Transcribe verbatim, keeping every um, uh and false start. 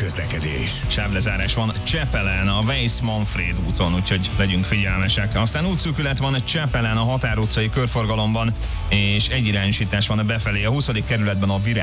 közlekedés. Sávlezárás van Csepelen, a Weiss-Manfréd úton, úgyhogy legyünk figyelmesek. Aztán útszűkület van Csepelen, a Határ utcai körforgalomban, és egyirányosítás van befelé a huszadik kerületben a Virág